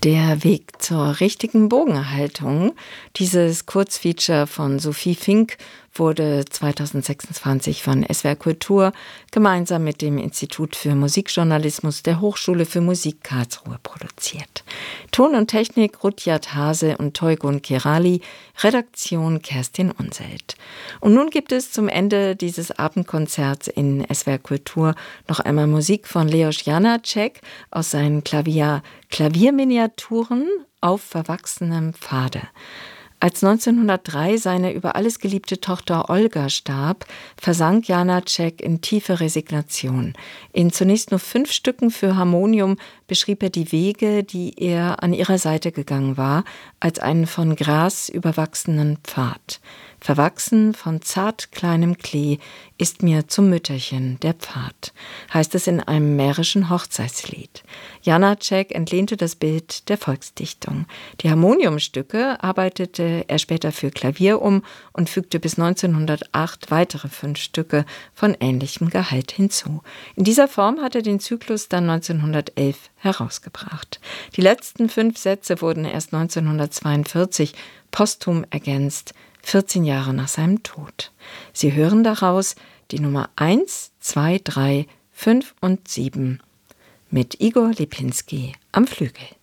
Der Weg zur richtigen Bogenhaltung. Dieses Kurzfeature von Sophie Fink wurde 2026 von SWR Kultur gemeinsam mit dem Institut für Musikjournalismus der Hochschule für Musik Karlsruhe produziert. Ton und Technik Rudyard Hase und Toygun Kerali, Redaktion Kerstin Unselt. Und nun gibt es zum Ende dieses Abendkonzerts in SWR Kultur noch einmal Musik von Leos Janáček aus seinen Klavierminiaturen auf verwachsenem Pfade. Als 1903 seine über alles geliebte Tochter Olga starb, versank Janáček in tiefe Resignation. In zunächst nur 5 Stücken für Harmonium beschrieb er die Wege, die er an ihrer Seite gegangen war, als einen von Gras überwachsenen Pfad. Verwachsen von zart kleinem Klee ist mir zum Mütterchen der Pfad, heißt es in einem mährischen Hochzeitslied. Janáček entlehnte das Bild der Volksdichtung. Die Harmoniumstücke arbeitete er später für Klavier um und fügte bis 1908 weitere 5 Stücke von ähnlichem Gehalt hinzu. In dieser Form hat er den Zyklus dann 1911 herausgebracht. Die letzten 5 Sätze wurden erst 1942 posthum ergänzt, 14 Jahre nach seinem Tod. Sie hören daraus die Nummer 1, 2, 3, 5 und 7 mit Igor Lipinski am Flügel.